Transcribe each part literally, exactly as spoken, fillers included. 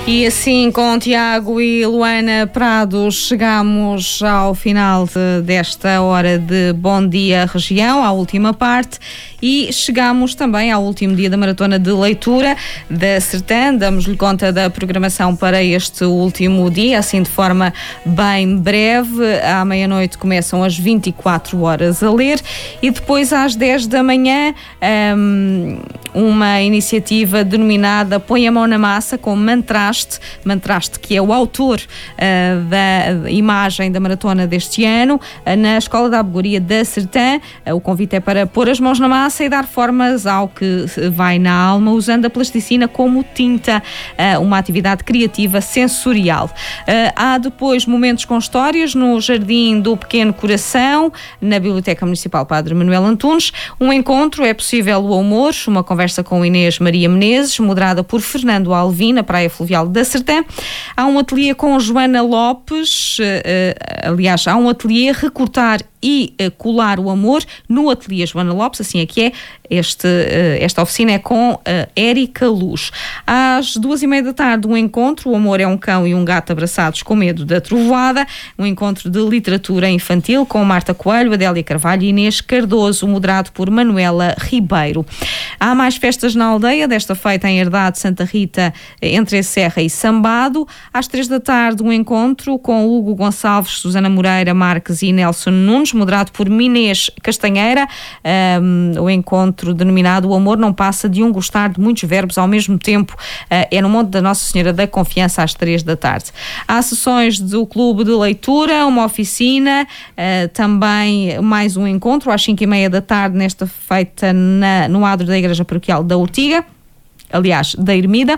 E assim, com Tiago e Luana Prados, chegamos ao final de, desta hora de Bom Dia Região, à última parte, e chegamos também ao último dia da Maratona de Leitura da Sertã. Damos-lhe conta da programação para este último dia, assim de forma bem breve. À meia-noite começam às vinte e quatro horas a ler e depois às dez da manhã um, uma iniciativa denominada Põe a Mão na Massa, com Mantraste, Mantraste que é o autor uh, da imagem da maratona deste ano, uh, na Escola da Abegoria da Sertã. Uh, o convite é para pôr as mãos na massa e dar formas ao que vai na alma, usando a plasticina como tinta, uh, uma atividade criativa sensorial. Uh, há depois momentos com histórias no Jardim do Pequeno Coração, na Biblioteca Municipal Padre Manuel Antunes. Um encontro É Possível o Humor, uma conversa com Inês Maria Menezes, moderada por Fernando Alvim, na Praia Fluvial da Sertã. Há um ateliê com Joana Lopes, uh, uh, aliás, há um ateliê Recortar e uh, Colar o Amor, no ateliê Joana Lopes, assim é que é. Este, uh, esta oficina é com uh, Érica Luz. Às duas e meia da tarde, um encontro, O Amor é um Cão e um Gato Abraçados com Medo da Trovoada, um encontro de literatura infantil com Marta Coelho, Adélia Carvalho e Inês Cardoso, moderado por Manuela Ribeiro. Há mais festas na aldeia, desta feita em Herdade, Santa Rita, entre a Serra e Sambado. Às três da tarde, um encontro com Hugo Gonçalves, Susana Moreira Marques e Nelson Nunes, moderado por Minês Castanheira. Um, o encontro denominado O Amor Não Passa de um Gostar de Muitos Verbos ao Mesmo Tempo, uh, é no Monte da Nossa Senhora da Confiança, às três da tarde. Há sessões do Clube de Leitura, uma oficina, uh, também mais um encontro às cinco e meia da tarde, nesta feita na, no adro da Igreja Paroquial da Ortiga, aliás, da Ermida.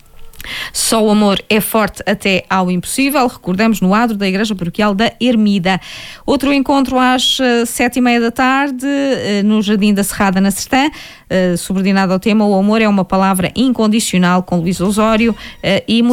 Só o amor é forte até ao impossível, recordamos, no adro da Igreja Paroquial da Ermida. Outro encontro às uh, sete e meia da tarde, uh, no Jardim da Serrada, na Sertã, uh, subordinado ao tema O Amor é uma Palavra Incondicional, com Luís Osório uh, e